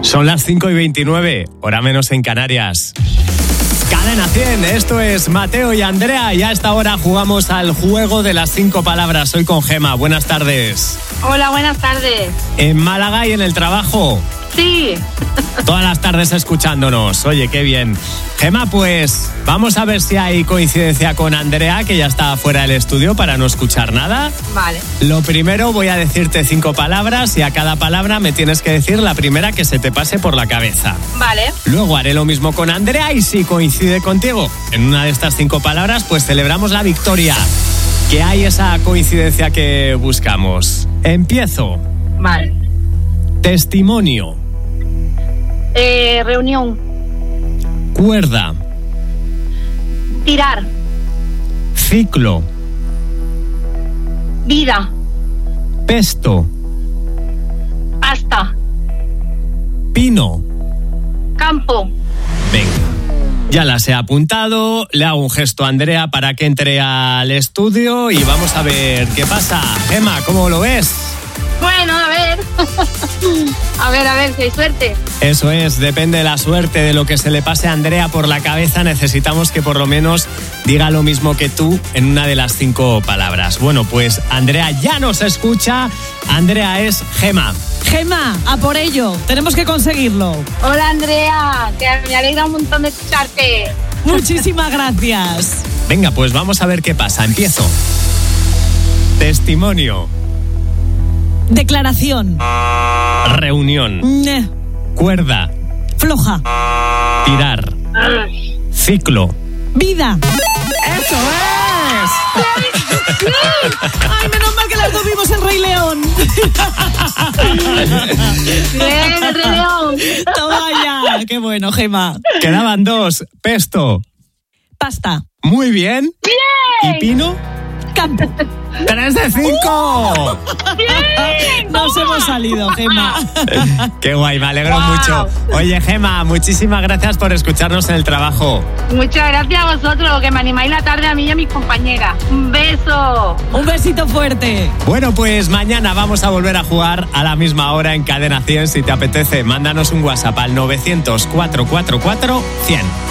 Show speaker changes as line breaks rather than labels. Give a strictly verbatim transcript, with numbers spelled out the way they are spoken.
Son las cinco y veintinueve, hora menos en Canarias. Cadena cien, esto es Mateo y Andrea y a esta hora jugamos al juego de las cinco palabras. Hoy con Gema. Buenas tardes.
Hola, buenas tardes.
¿En Málaga y en el trabajo?
Sí.
Todas las tardes escuchándonos. Oye, qué bien. Gema, pues vamos a ver si hay coincidencia con Andrea, que ya está fuera del estudio para no escuchar nada.
Vale.
Lo primero, voy a decirte cinco palabras y a cada palabra me tienes que decir la primera que se te pase por la cabeza.
Vale.
Luego haré lo mismo con Andrea y si coincide contigo en una de estas cinco palabras, pues celebramos la victoria. Que hay esa coincidencia que buscamos. Empiezo.
Vale.
Testimonio.
Eh, reunión.
Cuerda.
Tirar.
Ciclo.
Vida.
Pesto.
Pasta.
Pino.
Campo.
Venga. Ya las he apuntado, le hago un gesto a Andrea para que entre al estudio y vamos a ver qué pasa. Gema, ¿cómo lo ves?
Bueno, a ver. A ver, a ver, si hay suerte.
Eso es, depende de la suerte, de lo que se le pase a Andrea por la cabeza. Necesitamos que por lo menos diga lo mismo que tú en una de las cinco palabras. Bueno, pues Andrea ya nos escucha. Andrea es Gema.
Gema, a por ello, tenemos que conseguirlo.
Hola, Andrea, que me alegra un montón de escucharte.
Muchísimas gracias.
Venga, pues vamos a ver qué pasa. Empiezo. Testimonio.
Declaración.
Reunión.
Neh.
Cuerda.
Floja.
Tirar. Ciclo.
Vida.
¡Eso es!
Ay, menos mal que las dos vimos el Rey León.
Bien, el Rey León.
Toma ya. Qué bueno, Gema.
Quedaban dos. Pesto.
Pasta.
Muy bien.
Bien.
¿Y Pino?
Campo.
¡Tres de cinco!
Bien.
Nos hemos salido, Gema.
¡Qué guay! Me alegro
Wow.
mucho. Oye, Gema, muchísimas gracias por escucharnos en el trabajo.
Muchas gracias a vosotros, que me animáis la tarde a mí y a mis compañeras. Un beso.
Un besito fuerte.
Bueno, pues mañana vamos a volver a jugar a la misma hora en Cadena cien. Si te apetece, mándanos un WhatsApp al novecientos, cuatrocientos cuarenta y cuatro, cien.